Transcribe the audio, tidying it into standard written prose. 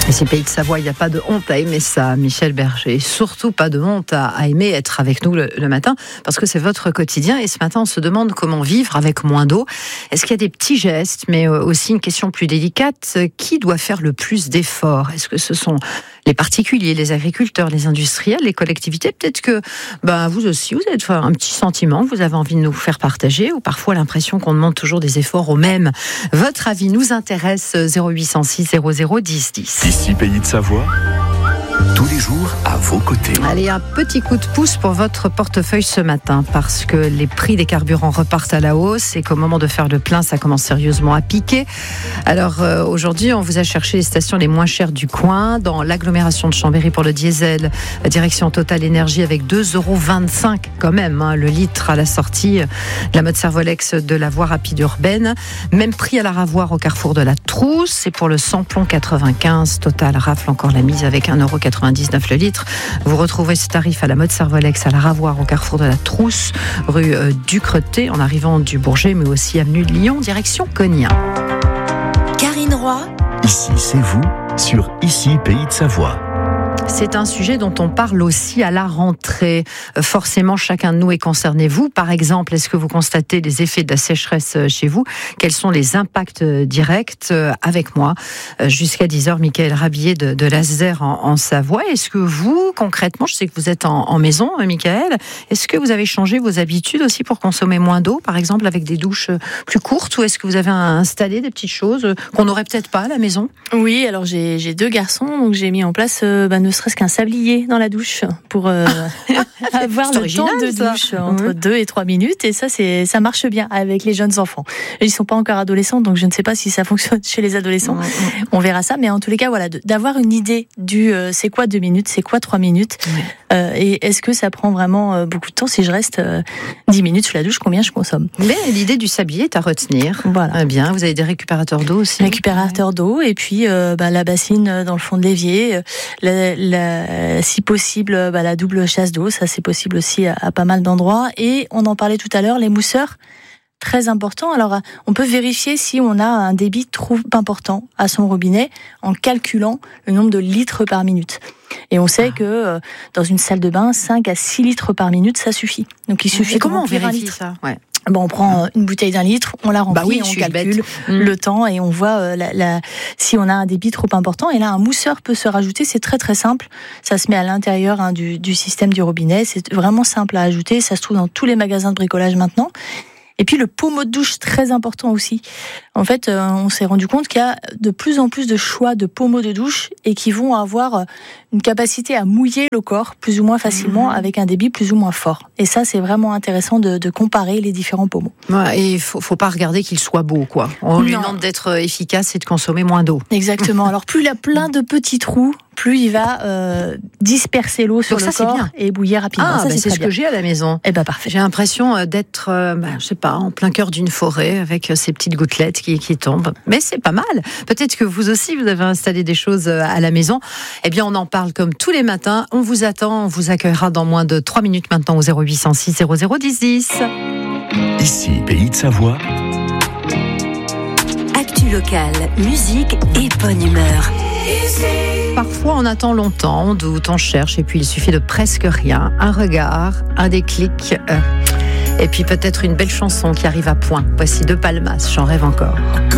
Ici Pays de Savoie, il n'y a pas de honte à aimer ça, Michel Berger. Et surtout pas de honte à aimer être avec nous le matin, parce que c'est votre quotidien. Et ce matin, on se demande comment vivre avec moins d'eau. Est-ce qu'il y a des petits gestes, mais aussi une question plus délicate, qui doit faire le plus d'efforts? Est-ce que ce sont les particuliers, les agriculteurs, les industriels, les collectivités? Peut-être que vous aussi, vous avez un petit sentiment que vous avez envie de nous faire partager, ou parfois l'impression qu'on demande toujours des efforts aux mêmes. Votre avis nous intéresse, 0806 00 10 10. Ici Pays de Savoie, tous les jours à vos côtés. Allez, un petit coup de pouce pour votre portefeuille ce matin, parce que les prix des carburants repartent à la hausse et qu'au moment de faire le plein, ça commence sérieusement à piquer. Alors aujourd'hui, on vous a cherché les stations les moins chères du coin. Dans l'agglomération de Chambéry pour le diesel, direction Total Énergie avec 2,25 € quand même, le litre à la sortie de la mode Servolex de la voie rapide urbaine. Même prix à la Ravoire au carrefour de la Trousse. Et pour le samplon 95, Total rafle encore la mise avec 1,99 € le litre. Vous retrouvez ce tarif à la mode Servolex à la Ravoire au carrefour de la Trousse, rue du Creté, en arrivant du Bourget, mais aussi avenue de Lyon, direction Cognac. Karine Roy. Ici, c'est vous, sur Ici Pays de Savoie. C'est un sujet dont on parle aussi à la rentrée. Forcément, chacun de nous est concerné. Vous, par exemple, est-ce que vous constatez les effets de la sécheresse chez vous? Quels sont les impacts directs? Avec moi, jusqu'à 10h, Michael Rabillet de l'Azer en Savoie. Est-ce que vous, concrètement, je sais que vous êtes en maison, Michael, est-ce que vous avez changé vos habitudes aussi pour consommer moins d'eau, par exemple avec des douches plus courtes, ou est-ce que vous avez installé des petites choses qu'on n'aurait peut-être pas à la maison? Oui, alors j'ai 2 garçons, donc j'ai mis en place ne serait-ce qu'un sablier dans la douche pour avoir le temps de douche entre 2 et 3 minutes, et ça marche bien avec les jeunes enfants. Ils ne sont pas encore adolescents, donc je ne sais pas si ça fonctionne chez les adolescents. On verra ça, mais en tous les cas, voilà, d'avoir une idée du c'est quoi 2 minutes, c'est quoi 3 minutes, et est-ce que ça prend vraiment beaucoup de temps? Si je reste 10 minutes sous la douche, combien je consomme? Mais l'idée du sablier est à retenir. Voilà. Bien, vous avez des récupérateurs d'eau aussi? Récupérateurs d'eau, et puis la bassine dans le fond de l'évier, si possible la double chasse d'eau, ça c'est possible aussi à pas mal d'endroits. Et on en parlait tout à l'heure, les mousseurs, très important. Alors on peut vérifier si on a un débit trop important à son robinet en calculant le nombre de litres par minute. Et on sait que dans une salle de bain, 5 à 6 litres par minute, ça suffit. Donc il suffit. Et comment on vérifie ça? On prend une bouteille d'1 litre, on la remplit, on calcule le temps et on voit si on a un débit trop important. Et là, un mousseur peut se rajouter, c'est très très simple. Ça se met à l'intérieur du système du robinet. C'est vraiment simple à ajouter. Ça se trouve dans tous les magasins de bricolage maintenant. Et puis le pommeau de douche, très important aussi. En fait, on s'est rendu compte qu'il y a de plus en plus de choix de pommeaux de douche et qui vont avoir une capacité à mouiller le corps plus ou moins facilement avec un débit plus ou moins fort. Et ça, c'est vraiment intéressant de comparer les différents pommeaux. Et il faut pas regarder qu'il soit beau, quoi. On lui demande d'être efficace et de consommer moins d'eau. Exactement. Alors plus il a plein de petits trous, plus il va disperser l'eau sur le corps et bouillir rapidement. C'est ce que j'ai à la maison. Parfait. J'ai l'impression d'être, je sais pas, en plein cœur d'une forêt avec ces petites gouttelettes qui tombent. Mais c'est pas mal. Peut-être que vous aussi, vous avez installé des choses à la maison. Eh bien, on en parle comme tous les matins. On vous attend, on vous accueillera dans moins de 3 minutes maintenant au 0806 00 10 10. Ici, Pays de Savoie. Actu locale, musique et bonne humeur. Parfois, on attend longtemps, on doute, on cherche, et puis il suffit de presque rien. Un regard, un déclic, et puis peut-être une belle chanson qui arrive à point. Voici De Palmas, j'en rêve encore.